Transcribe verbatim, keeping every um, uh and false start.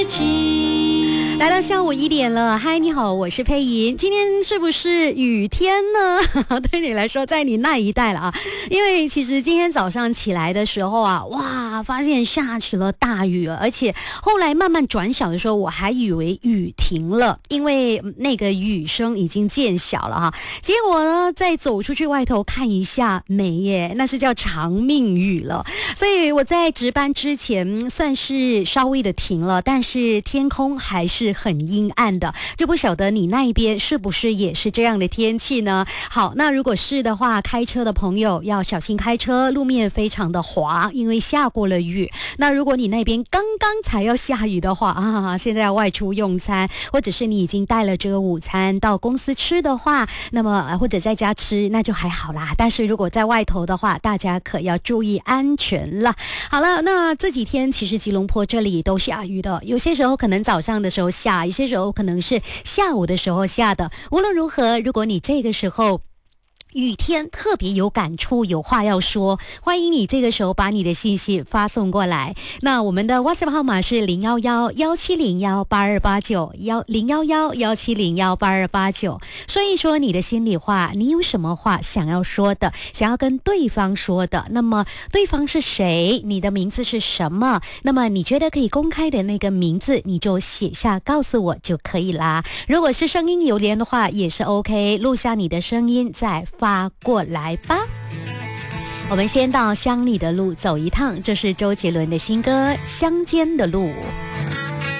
来到下午一点了，嗨，你好，我是佩莹。今天是不是雨天呢？对你来说，在你那一带了啊，因为其实今天早上起来的时候啊，哇，发现下起了大雨，而且后来慢慢转小的时候，我还以为雨停了，因为那个雨声已经渐小了哈。结果呢，再走出去外头看一下，没耶，那是叫长命雨了。所以我在值班之前算是稍微的停了，但是天空还是很阴暗的，就不晓得你那一边是不是也是这样的天气呢？好，那如果是的话，开车的朋友要小心开车，路面非常的滑，因为下过了雨。那如果你那边刚刚才要下雨的话啊，现在要外出用餐，或者是你已经带了这个午餐到公司吃的话，那么或者在家吃，那就还好啦。但是如果在外头的话，大家可要注意安全了。好了，那这几天其实吉隆坡这里都下雨的，有些时候可能早上的时候下，有些时候可能是下午的时候下的。无论如何，如果你这个时候雨天特别有感触，有话要说，欢迎你这个时候把你的信息发送过来。那我们的 WhatsApp 号码是零一一一七零一八二八九零一一一七零一八二八九，说一说你的心里话，你有什么话想要说的，想要跟对方说的，那么对方是谁，你的名字是什么，那么你觉得可以公开的那个名字你就写下告诉我就可以啦。如果是声音留言的话也是 OK， 录下你的声音再发过来吧。我们先到乡里的路走一趟，这是周杰伦的新歌《乡间的路》。